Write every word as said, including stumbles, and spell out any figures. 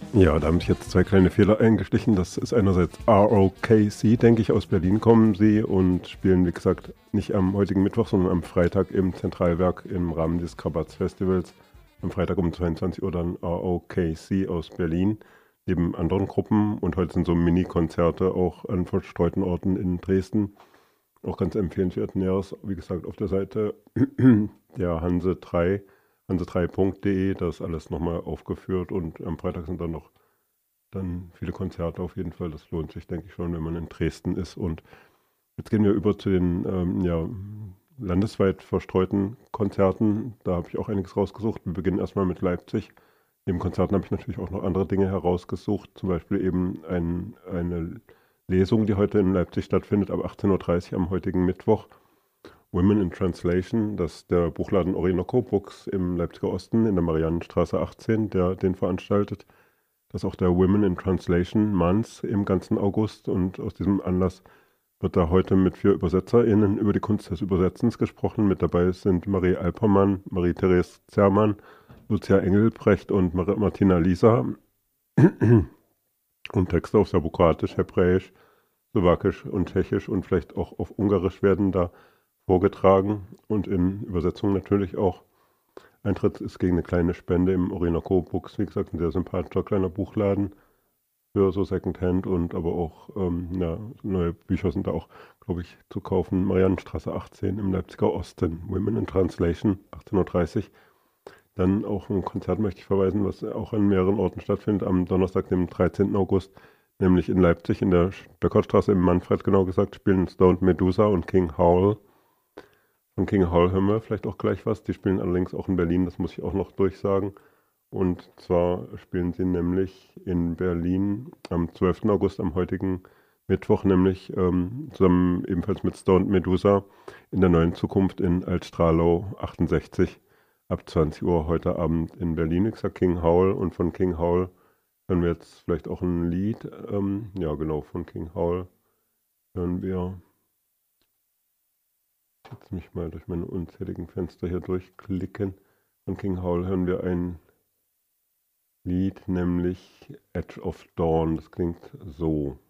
Ja, da haben sich jetzt zwei kleine Fehler eingeschlichen. Das ist einerseits R O K C, denke ich, aus Berlin kommen sie und spielen, wie gesagt, nicht am heutigen Mittwoch, sondern am Freitag im Zentralwerk im Rahmen des Krabatz Festivals. Am Freitag um zweiundzwanzig Uhr dann R O K C aus Berlin, neben anderen Gruppen. Und heute sind so Mini-Konzerte auch an verstreuten Orten in Dresden. Auch ganz empfehlenswert. Näheres, wie gesagt, auf der Seite der Hanse drei, hanse drei punkt de, da ist alles nochmal aufgeführt und am Freitag sind dann noch dann viele Konzerte auf jeden Fall. Das lohnt sich, denke ich schon, wenn man in Dresden ist. Und jetzt gehen wir über zu den ähm, ja, landesweit verstreuten Konzerten. Da habe ich auch einiges rausgesucht. Wir beginnen erstmal mit Leipzig. Neben Konzerten habe ich natürlich auch noch andere Dinge herausgesucht, zum Beispiel eben ein, eine Lesung, die heute in Leipzig stattfindet, ab achtzehn Uhr dreißig am heutigen Mittwoch. Women in Translation, das ist der Buchladen Orinoco Books im Leipziger Osten in der Mariannenstraße achtzehn, der den veranstaltet. Das ist auch der Women in Translation Month im ganzen August und aus diesem Anlass wird da heute mit vier ÜbersetzerInnen über die Kunst des Übersetzens gesprochen. Mit dabei sind Marie Alpermann, Marie-Therese Zermann, Lucia Engelbrecht und Mar Martina Lisa. Und Texte auf Serbokroatisch, Hebräisch, Slowakisch und Tschechisch und vielleicht auch auf Ungarisch werden da vorgetragen und in Übersetzung natürlich auch. Eintritt ist gegen eine kleine Spende im Orinoco Books, wie gesagt, ein sehr sympathischer kleiner Buchladen für so Secondhand und aber auch ähm, ja, neue Bücher sind da auch, glaube ich, zu kaufen. Mariannenstraße achtzehn im Leipziger Osten, Women in Translation, achtzehn Uhr dreißig. Dann auch ein Konzert möchte ich verweisen, was auch an mehreren Orten stattfindet, am Donnerstag, dem dreizehnten August, nämlich in Leipzig, in der Stöckerstraße im Manfred, genau gesagt, spielen Stoned Medusa und King Howl. Von King Howl hören wir vielleicht auch gleich was. Die spielen allerdings auch in Berlin, das muss ich auch noch durchsagen. Und zwar spielen sie nämlich in Berlin am zwölften August, am heutigen Mittwoch, nämlich ähm, zusammen ebenfalls mit Stoned Medusa in der neuen Zukunft in Altstrahlau achtundsechzig ab zwanzig Uhr heute Abend in Berlin. Ich sag King Howl und von King Howl hören wir jetzt vielleicht auch ein Lied. Ähm, ja, genau, von King Howl hören wir. Jetzt mich mal durch meine unzähligen Fenster hier durchklicken. Von King Howl hören wir ein Lied, nämlich Edge of Dawn. Das klingt so.